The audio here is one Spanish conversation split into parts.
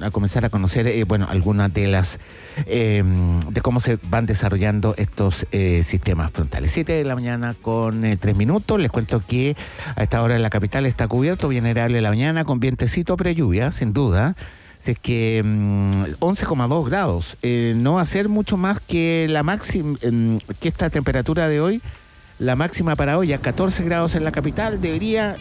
a comenzar a conocer, algunas de las de cómo se van desarrollando estos sistemas frontales. 7 de la mañana con 3 minutos. Les cuento que a esta hora en la capital está cubierto, bien agradable la mañana, con vientecito pre-lluvia, sin duda. Es que 11,2 grados. No va a ser mucho más que la máxima, que esta temperatura de hoy. La máxima para hoy, a 14 grados en la capital. Debería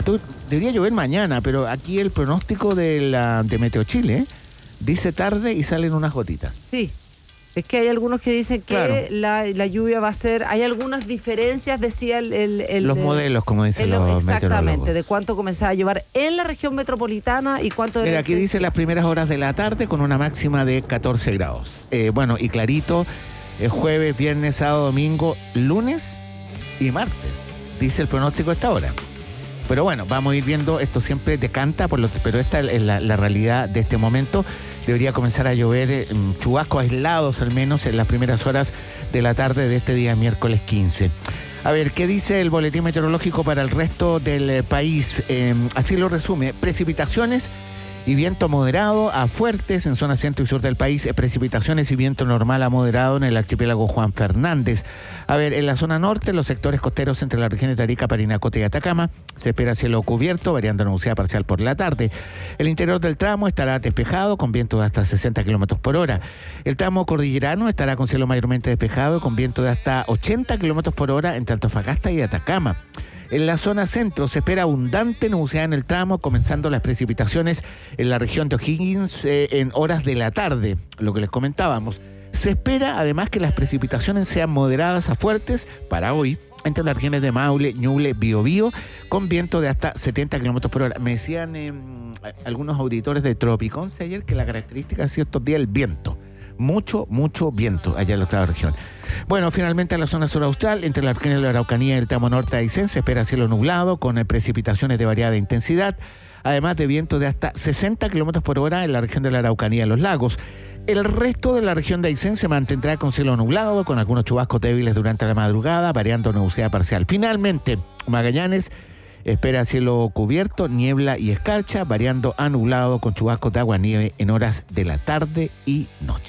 llover mañana, pero aquí el pronóstico de Meteo Chile dice tarde y salen unas gotitas. Sí, es que hay algunos que dicen que claro, la lluvia va a ser... Hay algunas diferencias, decía los modelos, como dicen los meteorólogos. Exactamente, de cuánto comenzaba a llover en la región metropolitana y cuánto... Mira, aquí dice las primeras horas de la tarde con una máxima de 14 grados. Y clarito, jueves, viernes, sábado, domingo, lunes y martes, dice el pronóstico a esta hora. Pero bueno, vamos a ir viendo, esto siempre decanta, pero esta es la realidad de este momento. Debería comenzar a llover chubascos aislados al menos en las primeras horas de la tarde de este día miércoles 15. A ver, ¿qué dice el boletín meteorológico para el resto del país? Así lo resume: precipitaciones y viento moderado a fuertes en zona centro y sur del país, precipitaciones y viento normal a moderado en el archipiélago Juan Fernández. A ver, en la zona norte, los sectores costeros entre las regiones de Arica, Parinacota y Atacama, se espera cielo cubierto, variando nubosidad parcial por la tarde. El interior del tramo estará despejado, con viento de hasta 60 kilómetros por hora. El tramo cordillerano estará con cielo mayormente despejado, con viento de hasta 80 kilómetros por hora entre Antofagasta y Atacama. En la zona centro se espera abundante nubosidad en el tramo, comenzando las precipitaciones en la región de O'Higgins en horas de la tarde, lo que les comentábamos. Se espera además que las precipitaciones sean moderadas a fuertes para hoy entre las regiones de Maule, Ñuble, Biobío, con viento de hasta 70 kilómetros por hora. Me decían algunos auditores de Tropiconce ayer que la característica ha sido estos días el viento. Mucho viento allá en la octava región. Bueno, finalmente en la zona sur austral, entre la regiones de la Araucanía y el tramo norte de Aysén, se espera cielo nublado con precipitaciones de variada intensidad, además de viento de hasta 60 kilómetros por hora en la región de la Araucanía y los lagos. El resto de la región de Aysén se mantendrá con cielo nublado, con algunos chubascos débiles durante la madrugada, variando nubosidad parcial. Finalmente, Magallanes espera cielo cubierto, niebla y escarcha, variando a nublado con chubascos de agua-nieve en horas de la tarde y noche.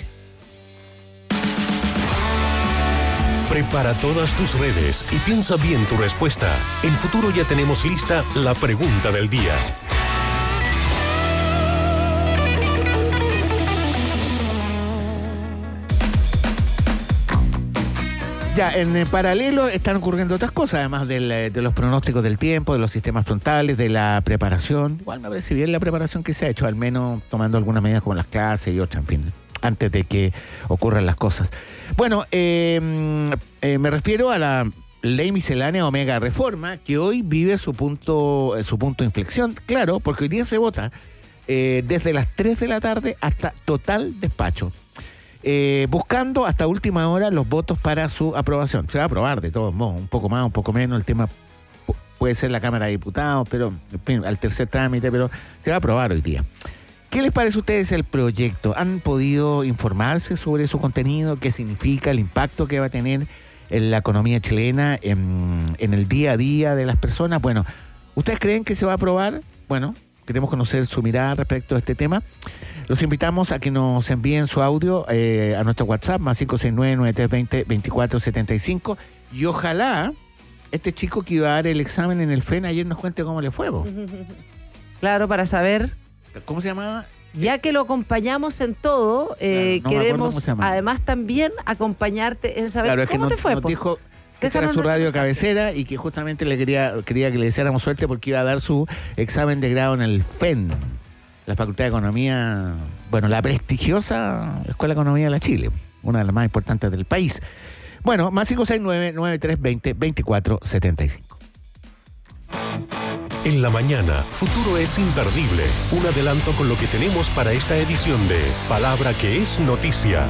Prepara todas tus redes y piensa bien tu respuesta. En Futuro ya tenemos lista la pregunta del día. Ya, en paralelo están ocurriendo otras cosas, además de los pronósticos del tiempo, de los sistemas frontales, de la preparación. Igual me parece bien la preparación que se ha hecho, al menos tomando algunas medidas como las clases y otras, en fin, antes de que ocurran las cosas. Bueno, me refiero a la ley miscelánea Omega Reforma, que hoy vive su punto de inflexión, claro, porque hoy día se vota desde las 3 de la tarde hasta total despacho. Buscando hasta última hora los votos para su aprobación. Se va a aprobar de todos modos, un poco más, un poco menos. El tema puede ser la Cámara de Diputados, pero en fin, al tercer trámite, pero se va a aprobar hoy día. ¿Qué les parece a ustedes el proyecto? ¿Han podido informarse sobre su contenido? ¿Qué significa el impacto que va a tener en la economía chilena, en el día a día de las personas? Bueno, ¿ustedes creen que se va a aprobar? Bueno, queremos conocer su mirada respecto a este tema. Los invitamos a que nos envíen su audio a nuestro WhatsApp, más 569-9320-2475. Y ojalá este chico que iba a dar el examen en el FEN ayer nos cuente cómo le fue. Claro, para saber. ¿Cómo se llamaba? Ya que lo acompañamos en todo, no queremos además también acompañarte en saber cómo te fue. Nos dijo que era su radio cabecera y que justamente le quería que le deseáramos suerte porque iba a dar su examen de grado en el FEN, la Facultad de Economía, bueno, la prestigiosa Escuela de Economía de la Chile, una de las más importantes del país. Bueno, más 569-9320-2475. En la mañana, Futuro es imperdible. Un adelanto con lo que tenemos para esta edición de Palabra que es Noticia.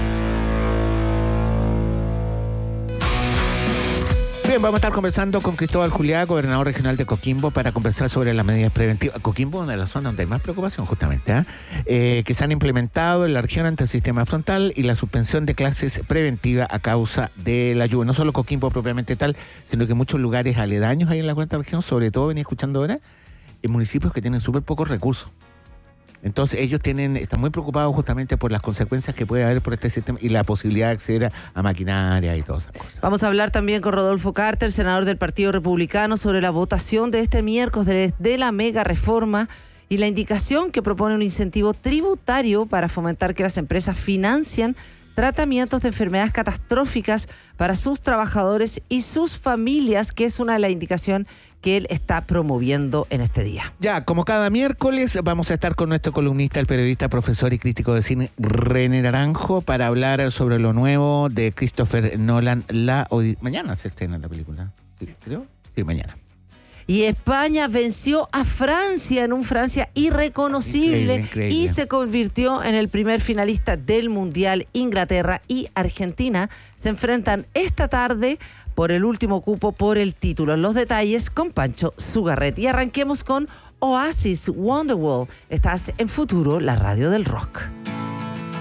Bien, vamos a estar conversando con Cristóbal Juliá, gobernador regional de Coquimbo, para conversar sobre las medidas preventivas. Coquimbo es una de las zonas donde hay más preocupación, justamente, que se han implementado en la región ante el sistema frontal y la suspensión de clases preventivas a causa de la lluvia. No solo Coquimbo propiamente tal, sino que muchos lugares aledaños ahí en la cuarta región, sobre todo, venía escuchando ahora, en municipios que tienen súper pocos recursos. Entonces ellos están muy preocupados justamente por las consecuencias que puede haber por este sistema y la posibilidad de acceder a maquinaria y todas esas cosas. Vamos a hablar también con Rodolfo Carter, senador del Partido Republicano, sobre la votación de este miércoles de la mega reforma y la indicación que propone un incentivo tributario para fomentar que las empresas financien tratamientos de enfermedades catastróficas para sus trabajadores y sus familias, que es una de las indicaciones que él está promoviendo en este día. Ya, como cada miércoles, vamos a estar con nuestro columnista, el periodista, profesor y crítico de cine, René Naranjo, para hablar sobre lo nuevo de Christopher Nolan. Mañana se estrena la película, ¿sí, creo? Sí, mañana. Y España venció a Francia en un Francia irreconocible. Increíble. Y se convirtió en el primer finalista del Mundial. Inglaterra y Argentina se enfrentan esta tarde por el último cupo por el título. Los detalles con Pancho Zugarret. Y arranquemos con Oasis, Wonderwall. Estás en Futuro, la radio del rock.